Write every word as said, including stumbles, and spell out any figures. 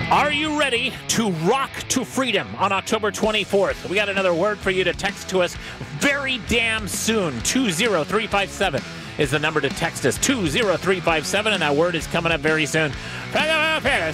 Are you ready to rock to freedom on October twenty-fourth? We got another word for you to text to us very damn soon. two zero three five seven is the number to text us. two zero three five seven, and that word is coming up very soon.